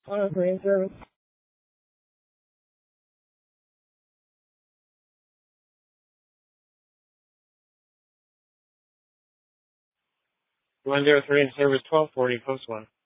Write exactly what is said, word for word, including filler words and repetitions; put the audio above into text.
one oh three in service. one oh three in service, twelve forty, post one.